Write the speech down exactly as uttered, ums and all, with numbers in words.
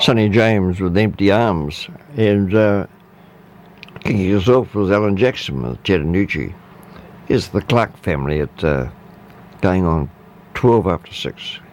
Sonny James with Empty Arms, and uh, kicking us off was Alan Jackson with Chattanooga. Here's the Clark family at uh, going on twelve after six.